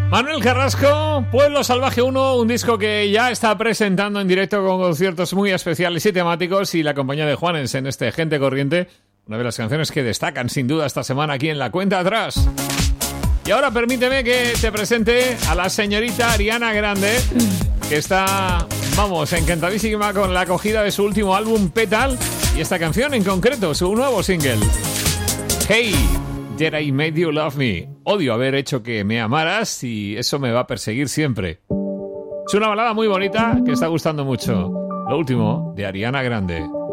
Manuel Carrasco, Pueblo Salvaje 1, un disco que ya está presentando en directo con conciertos muy especiales y temáticos, y la compañía de Juanes en este Gente Corriente, una de las canciones que destacan sin duda esta semana aquí en La Cuenta Atrás. Y ahora permíteme que te presente a la señorita Ariana Grande, que está, vamos, encantadísima con la acogida de su último álbum Petal y esta canción en concreto, su nuevo single. Hey, Did I Made You Love Me? Odio haber hecho que me amaras y eso me va a perseguir siempre. Es una balada muy bonita que está gustando mucho. Lo último de Ariana Grande.